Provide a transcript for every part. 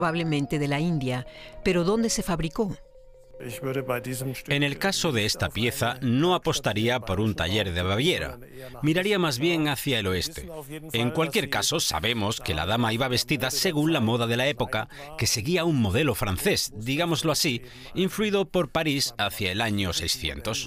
probablemente de la India, pero ¿dónde se fabricó? En el caso de esta pieza, no apostaría por un taller de Baviera. Miraría más bien hacia el oeste. En cualquier caso, sabemos que la dama iba vestida según la moda de la época, que seguía un modelo francés, digámoslo así, influido por París hacia el año 600.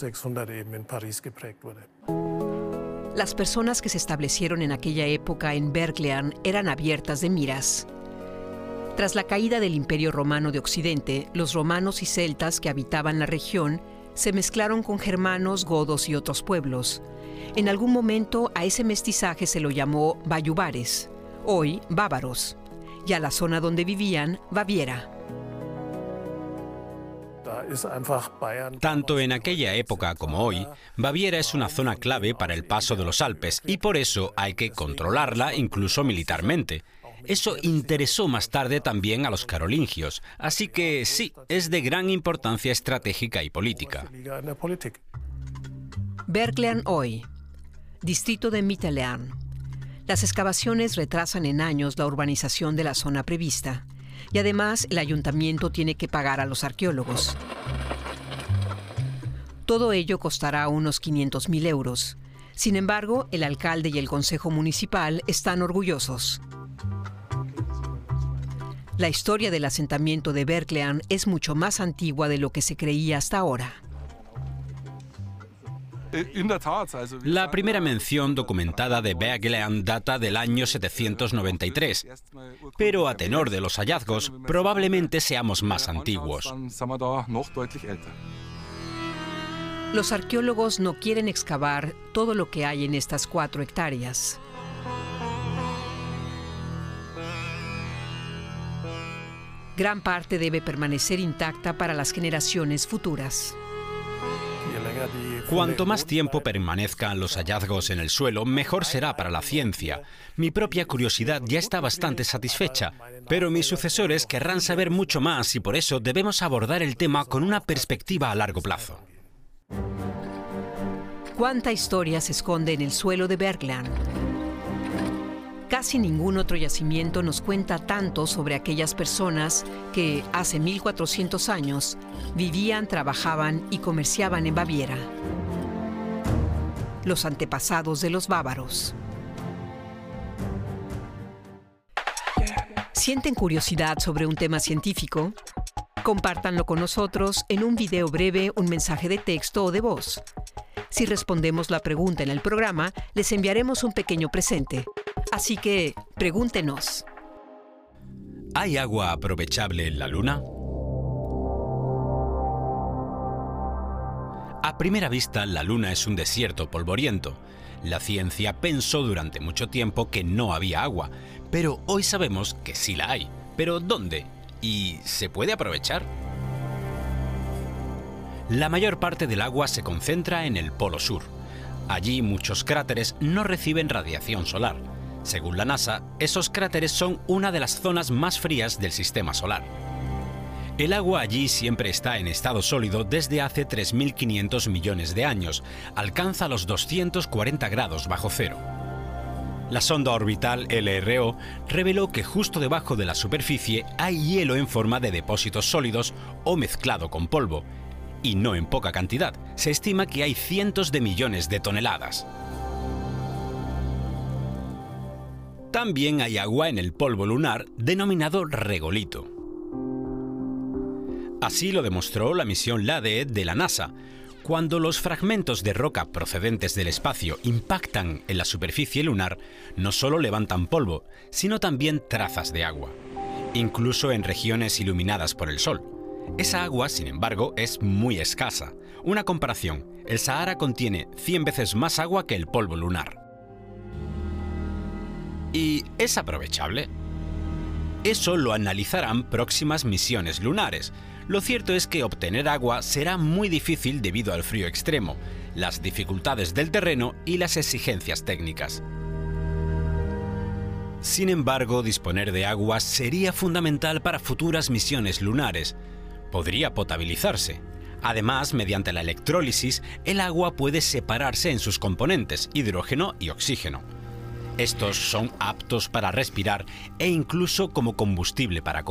Las personas que se establecieron en aquella época en Berkeley eran abiertas de miras. Tras la caída del Imperio Romano de Occidente, los romanos y celtas que habitaban la región se mezclaron con germanos, godos y otros pueblos. En algún momento a ese mestizaje se lo llamó bayuvares, hoy bávaros, y a la zona donde vivían, Baviera. Tanto en aquella época como hoy, Baviera es una zona clave para el paso de los Alpes y por eso hay que controlarla incluso militarmente. Eso interesó más tarde también a los carolingios, así que sí, es de gran importancia estratégica y política. Berkeley hoy, distrito de Mittelland. Las excavaciones retrasan en años la urbanización de la zona prevista, y además el ayuntamiento tiene que pagar a los arqueólogos. Todo ello costará unos 500.000 euros. Sin embargo, el alcalde y el consejo municipal están orgullosos. La historia del asentamiento de Berkeley es mucho más antigua de lo que se creía hasta ahora. La primera mención documentada de Berkeley data del año 793, pero a tenor de los hallazgos, probablemente seamos más antiguos. Los arqueólogos no quieren excavar todo lo que hay en estas 4 hectáreas. Gran parte debe permanecer intacta para las generaciones futuras. Cuanto más tiempo permanezcan los hallazgos en el suelo, mejor será para la ciencia. Mi propia curiosidad ya está bastante satisfecha, pero mis sucesores querrán saber mucho más y por eso debemos abordar el tema con una perspectiva a largo plazo. ¿Cuánta historia se esconde en el suelo de Berkeley? Casi ningún otro yacimiento nos cuenta tanto sobre aquellas personas que, hace 1400 años, vivían, trabajaban y comerciaban en Baviera. Los antepasados de los bávaros. ¿Sienten curiosidad sobre un tema científico? Compártanlo con nosotros en un video breve, un mensaje de texto o de voz. Si respondemos la pregunta en el programa, les enviaremos un pequeño presente. Así que, pregúntenos. ¿Hay agua aprovechable en la Luna? A primera vista, la Luna es un desierto polvoriento. La ciencia pensó durante mucho tiempo que no había agua, pero hoy sabemos que sí la hay. ¿Pero dónde? ¿Y se puede aprovechar? La mayor parte del agua se concentra en el Polo Sur. Allí muchos cráteres no reciben radiación solar. Según la NASA, esos cráteres son una de las zonas más frías del sistema solar. El agua allí siempre está en estado sólido desde hace 3.500 millones de años. Alcanza los 240 grados bajo cero. La sonda orbital LRO reveló que justo debajo de la superficie hay hielo en forma de depósitos sólidos o mezclado con polvo. Y no en poca cantidad. Se estima que hay cientos de millones de toneladas. También hay agua en el polvo lunar, denominado regolito. Así lo demostró la misión LADEE de la NASA. Cuando los fragmentos de roca procedentes del espacio impactan en la superficie lunar, no solo levantan polvo, sino también trazas de agua, incluso en regiones iluminadas por el sol. Esa agua, sin embargo, es muy escasa. Una comparación: el Sahara contiene 100 veces más agua que el polvo lunar. ¿Y es aprovechable? Eso lo analizarán próximas misiones lunares. Lo cierto es que obtener agua será muy difícil debido al frío extremo, las dificultades del terreno y las exigencias técnicas. Sin embargo, disponer de agua sería fundamental para futuras misiones lunares. Podría potabilizarse. Además, mediante la electrólisis, el agua puede separarse en sus componentes, hidrógeno y oxígeno. Estos son aptos para respirar e incluso como combustible para cohetes.